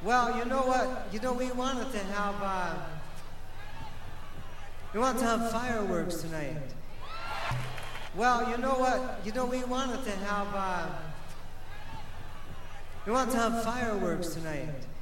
Well, you know what? You know, we wanted to have fireworks tonight. Well, you know what? You know, we wanted to have fireworks tonight.